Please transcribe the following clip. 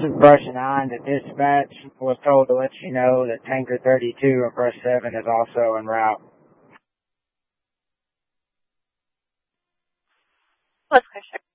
is Brush 9. The dispatch was told to let you know that Tanker 32 and Brush 7 is also en route. Let's question.